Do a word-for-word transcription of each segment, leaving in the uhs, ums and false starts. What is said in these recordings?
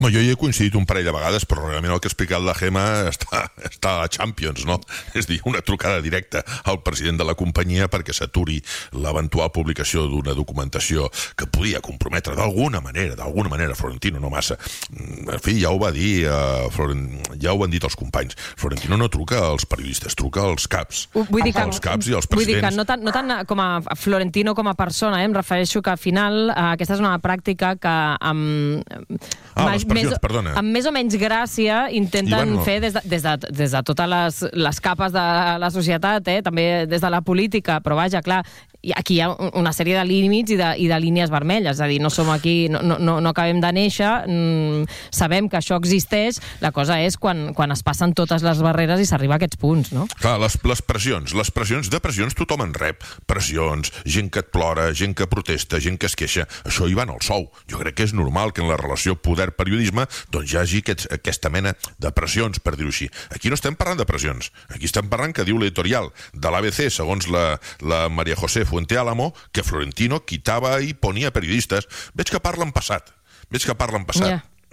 No, jo hi he coincidit un parell de vegades, però realment el que ha explicat la Gemma està, està a Champions, no? És dir, una trucada directa al president de la companyia perquè s'aturi l'eventual publicació d'una documentació que podia comprometre d'alguna manera, d'alguna manera, Florentino, no massa. En fi, ja ho va dir, uh, Florent... ja ho han dit els companys. Florentino no truca als periodistes, truca als caps. Vull dir que, als caps i als vull dir presidents. que no tant, no tant com a Florentino com a persona, eh? Em refereixo que al final eh, aquesta és una pràctica que amb... Ah, les pressions, més, perdona. Amb més o menys gràcia intenten Ivan, no. fer des de, des, de, des de totes les, les capes de la societat, eh? També des de la política, però vaja, clar, aquí hi ha una sèrie de límits i de, i de línies vermelles, és a dir, no som aquí, no, no, no acabem de néixer, mm, sabem que això existeix, la cosa és quan, quan es passen totes les barreres i s'arriba a aquests punts, no? Clar, les, les pressions, les pressions, de pressions tothom en rep, pressions, gent que et plora, gent que protesta, gent que es queixa, això hi va en el sou. Jo crec que és normal que en la relació poder-periodisme doncs hi hagi aquests, aquesta mena de pressions, per dir-ho així. Aquí no estem parlant de pressions, aquí estem parlant que diu l'editorial de l'A B C, segons la, la María José Fuente Álamo, que Florentino quitava i ponia periodistes. Veig que parla en passat, veig que parla en passat.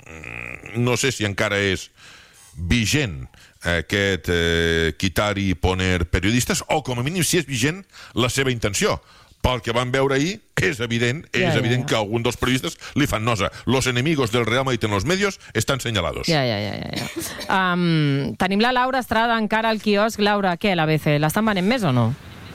Yeah. No sé si encara és vigent aquest eh, quitar i poner periodistes, o com a mínim si és vigent la seva intenció. Pel que vam veure ahir, és evident, és ja, ja, evident ja. que algun dels periodistes li fan nosa. Los enemigos del Real Madrid en los medios están señalados. Ja, ja, ja, ja, ja. Um, tenim la Laura Estrada encara al quiosc. Laura, què, l'A B C? L'estan venent més o no?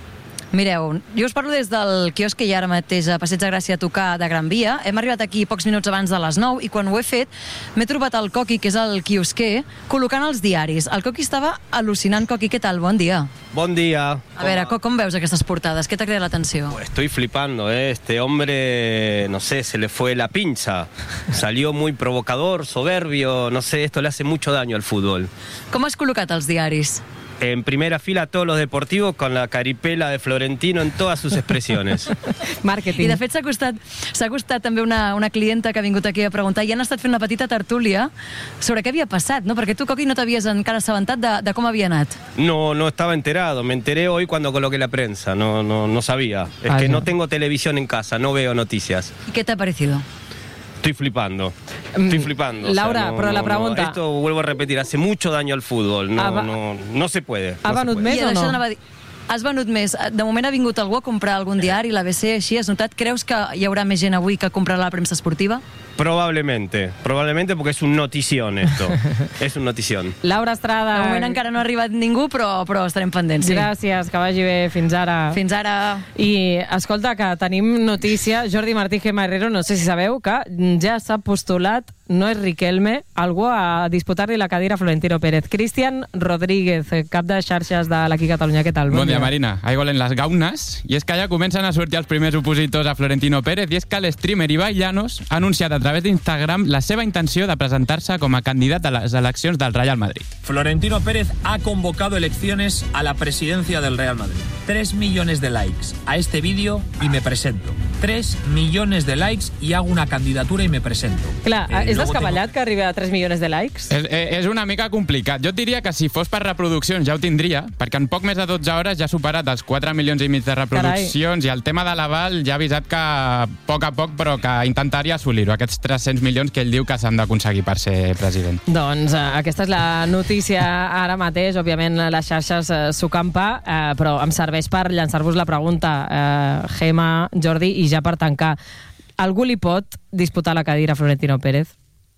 Mireu, jo us parlo des del quiosc que hi ha ara mateix a Passeig de Gràcia a tocar de Gran Via. Hem arribat aquí pocs minuts abans de les nou i quan ho he fet m'he trobat el Coqui, que és el quiosquer, col·locant els diaris. El Coqui estava al·lucinant. Coqui, què tal? Bon dia. Bon dia. A veure, com, com veus aquestes portades? Què t'ha cridat l'atenció? Pues estoy flipando, ¿eh? Este hombre, no sé, se le fue la pinza. Salió muy provocador, soberbio, no sé, esto le hace mucho daño al fútbol. Com has col·locat els diaris? En primera fila todos los deportivos con la caripela de Florentino en todas sus expresiones. Màrqueting. I de fet s'ha costat, s'ha costat també una, una clienta que ha vingut aquí a preguntar i han estat fent una petita tertúlia sobre què havia passat, no? Perquè tu, Coqui, no t'havies encara assabentat de, de com havia anat. No, no estaba enterado, me enteré hoy cuando coloqué la prensa, no, no, no sabía. Es Ah, que ya. no tengo televisión en casa, no veo noticias. I què t'ha parecido? Estoy flipando, estoy flipando. O sea, Laura, no, però la no, pregunta... No. Esto, vuelvo a repetir, hace mucho daño al fútbol. No, Ha va- no, no se puede. Ha no se venut puede. més I o això no? anava a dir, has venut més. De moment ha vingut algú a comprar algun diari, l'A B C, així, has notat? Creus que hi haurà més gent avui que comprarà la premsa esportiva? Probablemente, probablemente porque es un notición esto. Es un notición. Laura Estrada... De moment encara no ha arribat ningú, però, però estarem pendents. Sí. Gràcies, que vagi bé. Fins ara. Fins ara. I, escolta, que tenim notícia. Jordi Martí Gemma Herrero, no sé si sabeu, que ja s'ha postulat, no és Riquelme, algú a disputar-li la cadira a Florentino Pérez. Cristian Rodríguez, cap de xarxes de l'Aquí Catalunya. Què tal? Bon, bon dia, Marina. Ahí volen les gaunes. I és que ja comencen a sortir els primers opositors a Florentino Pérez, i és que l'streamer Ibai Llanos ha anunciat a través d'Instagram la seva intenció de presentar-se com a candidat a les eleccions del Real Madrid. Florentino Pérez ha convocado elecciones a la presidencia del Real Madrid. Tres millones de likes a este vídeo y me presento. Tres millones de likes y hago una candidatura y me presento. Clar, Eh, és luego descabellat tengo- que arribi a tres milions de likes? És, és una mica complicat. Jo et diria que si fos per reproduccions ja ho tindria, perquè en poc més de dotze hores ja ha superat els quatre milions i mig de reproduccions. Carai. I el tema de l'aval ja ha avisat que a poc a poc, però que intentaria assolir-ho, aquests tres-cents milions que ell diu que s'han d'aconseguir per ser president. Doncs eh, aquesta és la notícia ara mateix. Òbviament les xarxes eh, s'ho campa, eh, però em serveix per llançar-vos la pregunta, eh, Gemma, Jordi, i ja per tancar. Algú li pot disputar la cadira a Florentino Pérez?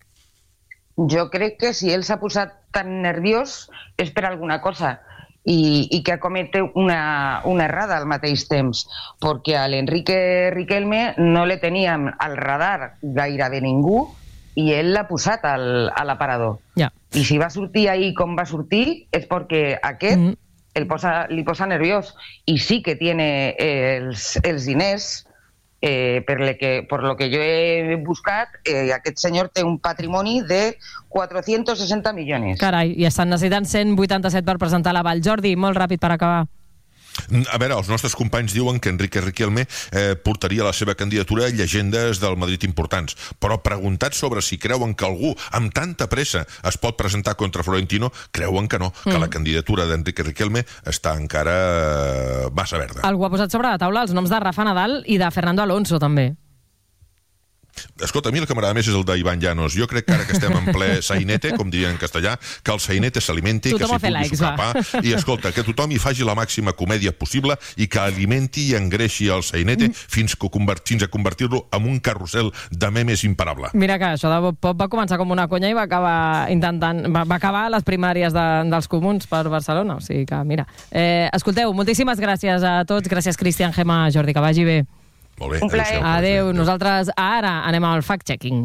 Jo crec que si ell s'ha posat tan nerviós és per alguna cosa i, i que ha comete una, una errada al mateix temps, perquè a l'Enrique Riquelme no le teníem al radar gairebé ningú i ell l'ha posat al, a l'aparador. Ja. I si va sortir ahir com va sortir és perquè aquest mm. el posa, li posa nerviós i sí que tiene els, els diners. Eh, per, le que, per lo que jo he buscat, eh, aquest senyor té un patrimoni de quatre-cents seixanta milions. Carai, i estan necessitant cent vuitanta-set per presentar l'aval. Jordi, molt ràpid per acabar. A veure, els nostres companys diuen que Enrique Riquelme eh, portaria la seva candidatura a llegendes del Madrid importants, però preguntats sobre si creuen que algú amb tanta pressa es pot presentar contra Florentino, creuen que no, que mm. la candidatura d'Enrique Riquelme està encara eh, massa verda. Algú ha posat sobre la taula els noms de Rafa Nadal i de Fernando Alonso, també. Escolta, a mi el que m'agrada més és el d'Ivan Llanos. Jo crec que ara que estem en ple sainete, com dirien en castellà, que el sainete s'alimenti, que s'hi pugui socapar, i escolta, que tothom hi faci la màxima comèdia possible i que alimenti i engreixi el sainete fins, que, fins a convertir-lo en un carrusel de memes imparable. Mira que això de Bob Pop va començar com una conya i va acabar intentant... Va, va acabar a les primàries de, dels comuns per Barcelona, o sigui que, mira. Eh, escolteu, moltíssimes gràcies a tots. Gràcies, Cristian, Gemma, Jordi, que vagi bé. Molt bé. Un plaer. Adéu. Nosaltres ara anem al fact-checking.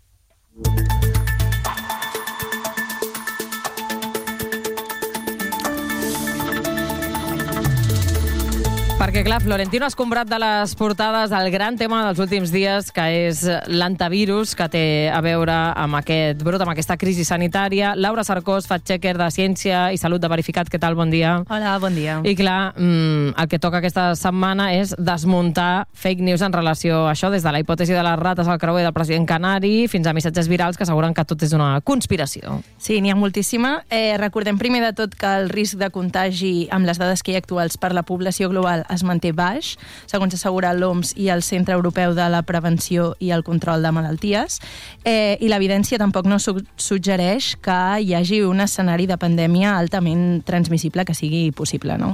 Perquè, clar, Florentino ha escombrat de les portades el gran tema dels últims dies, que és l'antivirus, que té a veure amb aquest brot, amb aquesta crisi sanitària. Laura Cercós, fact-checker de Ciència i Salut de Verificat. Què tal? Bon dia. Hola, bon dia. I, clar, mmm, el que toca aquesta setmana és desmuntar fake news en relació a això, des de la hipòtesi de les rates al creuer del president canari fins a missatges virals que asseguren que tot és una conspiració. Sí, n'hi ha moltíssima. Eh, recordem primer de tot que el risc de contagi amb les dades que hi ha actuals per la població global es manté baix, segons assegura l'O M S i el Centre Europeu de la Prevenció i el Control de Malalties, eh, i l'evidència tampoc no su suggereix que hi hagi un escenari de pandèmia altament transmissible que sigui possible, no?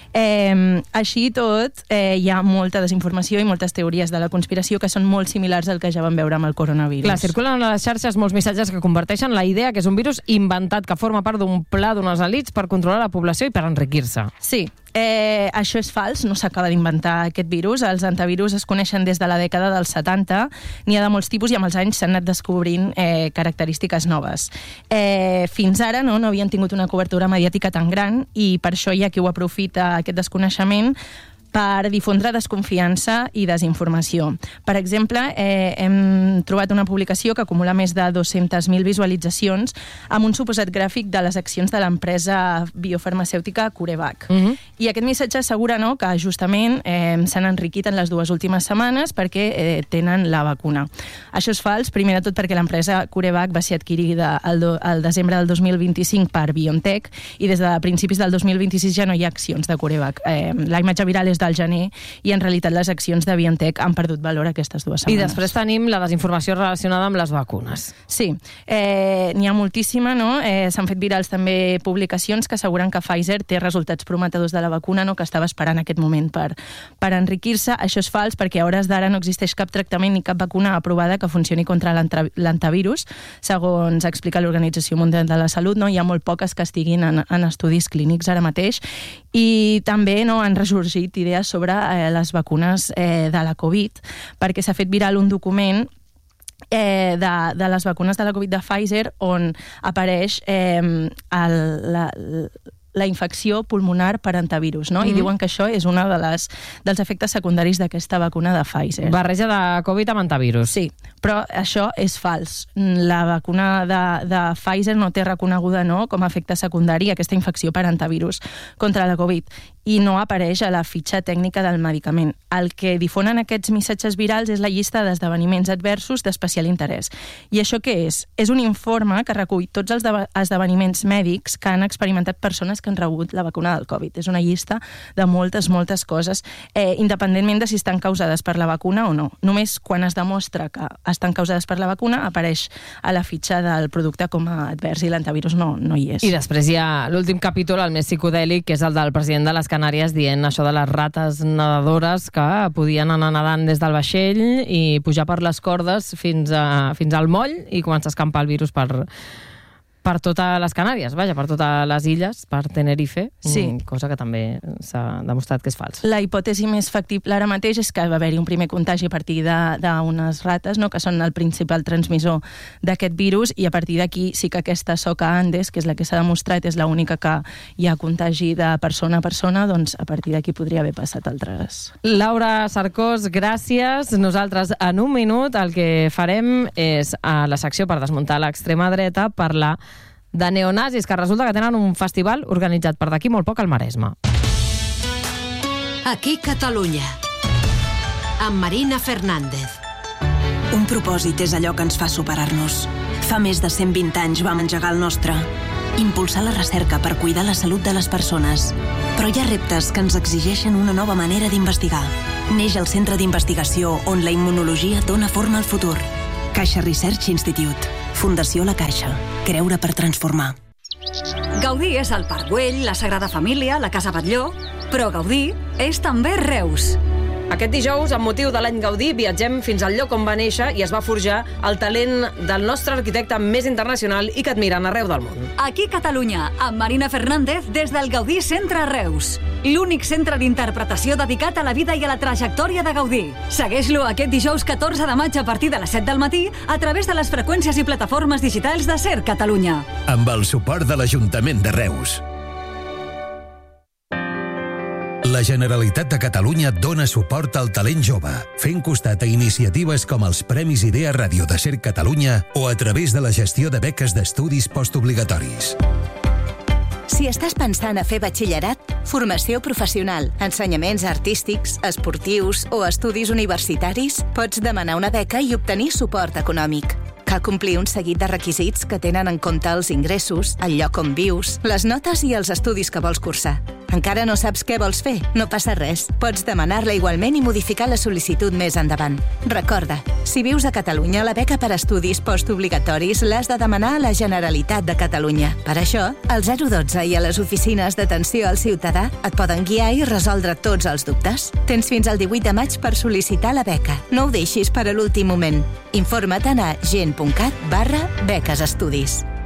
Eh, així tot, eh, hi ha molta desinformació i moltes teories de la conspiració que són molt similars al que ja vam veure amb el coronavirus. Clar, circulen a les xarxes molts missatges que converteixen la idea que és un virus inventat, que forma part d'un pla d'unes elits per controlar la població i per enriquir-se. Sí, eh, això és fals, no s'acaba d'inventar aquest virus. Els antivirus es coneixen des de la dècada dels setanta, n'hi ha de molts tipus i amb els anys s'han anat descobrint eh, característiques noves. Eh, fins ara no, no havien tingut una cobertura mediàtica tan gran i per això hi ha qui ho aprofita aquest desconeixement per difondre desconfiança i desinformació. Per exemple, eh, hem trobat una publicació que acumula més de dues-centes mil visualitzacions amb un suposat gràfic de les accions de l'empresa biofarmacèutica CureVac. Uh-huh. I aquest missatge assegura no, que justament eh, s'han enriquit en les dues últimes setmanes perquè eh, tenen la vacuna. Això és fals, primer de tot perquè l'empresa CureVac va ser adquirida al, do, al desembre del dos mil vint-i-cinc per BioNTech i des de principis del dos mil vint-i-sis ja no hi ha accions de CureVac. Eh, la imatge viral és del gener i en realitat les accions de BioNTech han perdut valor aquestes dues setmanes. I després tenim la desinformació relacionada amb les vacunes. Sí, eh, n'hi ha moltíssima, no? Eh, s'han fet virals també publicacions que asseguren que Pfizer té resultats prometedors de la vacuna, no? Que estava esperant aquest moment per, per enriquir-se. Això és fals perquè a hores d'ara no existeix cap tractament ni cap vacuna aprovada que funcioni contra l'antivirus, segons explica l'Organització Mundial de la Salut. No? Hi ha molt poques que estiguin en, en estudis clínics ara mateix i també no, han ressorgit idees sobre eh, les vacunes eh, de la Covid, perquè s'ha fet viral un document eh, de, de les vacunes de la Covid de Pfizer on apareix eh, el, la, la infecció pulmonar per antivirus, no? Mm-hmm. I diuen que això és un de les, dels efectes secundaris d'aquesta vacuna de Pfizer. Barreja de Covid amb antivirus. Sí, però això és fals. La vacuna de, de Pfizer no té reconeguda no, com a efecte secundari aquesta infecció per antivirus contra la Covid i no apareix a la fitxa tècnica del medicament. El que difonen aquests missatges virals és la llista d'esdeveniments adversos d'especial interès. I això què és? És un informe que recull tots els esdeveniments mèdics que han experimentat persones que han rebut la vacuna del Covid. És una llista de moltes, moltes coses, eh, independentment de si estan causades per la vacuna o no. Només quan es demostra que estan causades per la vacuna apareix a la fitxa del producte com a advers i l'antivirus no, no hi és. I després hi ha l'últim capítol, el més psicodèlic, que és el del president de les Canàries dient això de les rates nedadores que podien anar nedant des del vaixell i pujar per les cordes fins, a, fins al moll i començar a escampar el virus per, per totes les Canàries, vaja, per totes les illes, per Tenerife, sí. Cosa que també s'ha demostrat que és fals. La hipòtesi més factible ara mateix és que va haver-hi un primer contagi a partir d'unes rates, no?, que són el principal transmissor d'aquest virus, i a partir d'aquí sí que aquesta soca Andes, que és la que s'ha demostrat, és l'única que hi ha contagi de persona a persona, doncs a partir d'aquí podria haver passat altres. Laura Cercós, gràcies. Nosaltres en un minut el que farem és a la secció per desmuntar l'extrema dreta parlar de neonazis, que resulta que tenen un festival organitzat per d'aquí molt poc al Maresme. Aquí Catalunya, amb Marina Fernández. Un propòsit és allò que ens fa superar-nos. Fa més de cent vint anys vam engegar el nostre. Impulsar la recerca per cuidar la salut de les persones. Però hi ha reptes que ens exigeixen una nova manera d'investigar. Neix el centre d'investigació on la immunologia dona forma al futur. Caixa Research Institute. Fundació La Caixa. Creure per transformar. Gaudí és el Parc Güell, la Sagrada Família, la Casa Batlló, però Gaudí és també Reus. Aquest dijous, amb motiu de l'any Gaudí, viatgem fins al lloc on va néixer i es va forjar el talent del nostre arquitecte més internacional i que admiren arreu del món. Aquí Catalunya, amb Marina Fernández des del Gaudí Centre Reus. L'únic centre d'interpretació dedicat a la vida i a la trajectòria de Gaudí. Segueix-lo aquest dijous catorze de maig a partir de les set del matí a través de les freqüències i plataformes digitals de Ser Catalunya. Amb el suport de l'Ajuntament de Reus. La Generalitat de Catalunya dona suport al talent jove, fent costat a iniciatives com els Premis Idea Ràdio de Ser Catalunya o a través de la gestió de beques d'estudis postobligatoris. Si estàs pensant a fer batxillerat, formació professional, ensenyaments artístics, esportius o estudis universitaris, pots demanar una beca i obtenir suport econòmic. Cal complir un seguit de requisits que tenen en compte els ingressos, el lloc on vius, les notes i els estudis que vols cursar. Encara no saps què vols fer? No passa res. Pots demanar-la igualment i modificar la sol·licitud més endavant. Recorda, si vius a Catalunya, la beca per estudis postobligatoris l'has de demanar a la Generalitat de Catalunya. Per això, al zero dotze i a les oficines d'atenció al ciutadà et poden guiar i resoldre tots els dubtes. Tens fins al divuit de maig per sol·licitar la beca. No ho deixis per a l'últim moment. Informa't a gent punt cat barra beques estudis.